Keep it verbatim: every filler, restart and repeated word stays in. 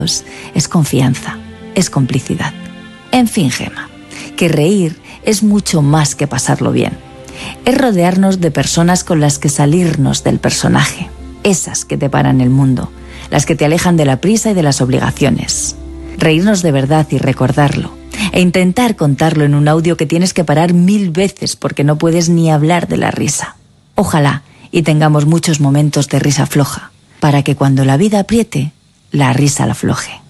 es confianza, es complicidad. En fin, Gemma, que reír es mucho más que pasarlo bien. Es rodearnos de personas con las que salirnos del personaje, esas que te paran el mundo, las que te alejan de la prisa y de las obligaciones. Reírnos de verdad y recordarlo, e intentar contarlo en un audio que tienes que parar mil veces porque no puedes ni hablar de la risa. Ojalá y tengamos muchos momentos de risa floja, para que cuando la vida apriete, la risa la afloje.